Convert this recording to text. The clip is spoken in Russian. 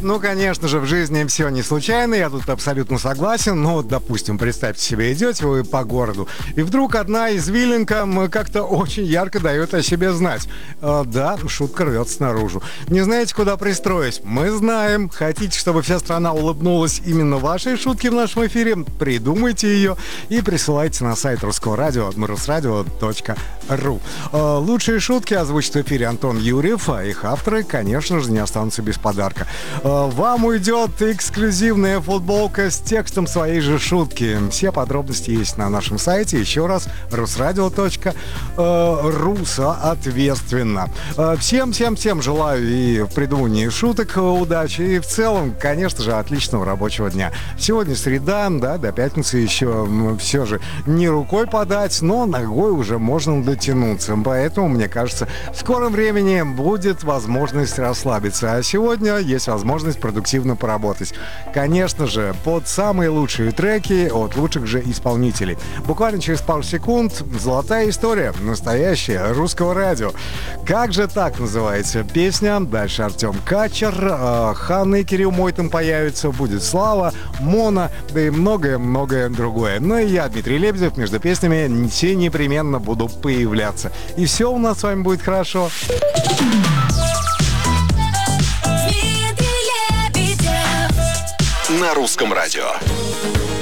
Ну, конечно же, в жизни все не случайно, я тут абсолютно согласен. Но, допустим, представьте себе, идете вы по городу, и вдруг одна извилинка как-то очень ярко дает о себе знать. Да, шутка рвется наружу. Не знаете, куда пристроить? Мы знаем. Хотите, чтобы вся страна улыбнулась именно вашей шутке в нашем эфире? Придумайте ее и присылайте на сайт Русского радио rusradio.ru. Лучшие шутки озвучит в эфире Антон Юрьев, а их авторы, конечно же, не останутся без подарка. Вам уйдет эксклюзивная футболка с текстом своей же шутки. Все подробности есть на нашем сайте. Еще раз, rusradio.ru, соответственно. Всем желаю и в придумании шуток удачи, и в целом, конечно же, отличного рабочего дня. Сегодня среда, да, до пятницы еще все же не рукой подать, но ногой уже можно дотянуться. Поэтому, мне кажется, в скором времени будет возможность расслабиться. А сегодня есть возможность продуктивно поработать. Конечно же, под самые лучшие треки от лучших же исполнителей. Буквально через пару секунд золотая история, настоящая, Русского радио. Как же так называется песня? Дальше Артем Качер, Ханна и Кирилл Мой там появится, будет Слава, Мона, да и многое-многое другое. Ну и я, Дмитрий Лебедев, между песнями все непременно буду появляться. И все у нас с вами будет хорошо. На Русском радио.